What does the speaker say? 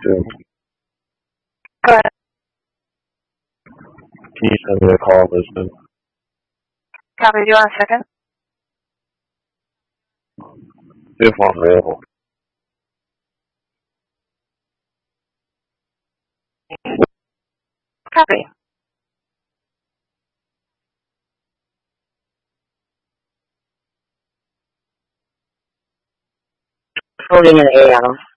Go ahead. Can you send me a call, Elizabeth? Copy. Do you want a second? If I'm available. Copy. Holding an AM.